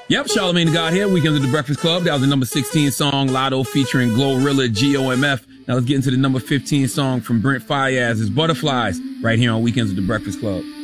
Yep, Charlamagne the God here. Weekends at the Breakfast Club. That was the number 16 song, Lotto featuring Glorilla GOMF. Now let's get into the number 15 song from Brent Faiyaz. It's Butterflies right here on Weekends at the Breakfast Club.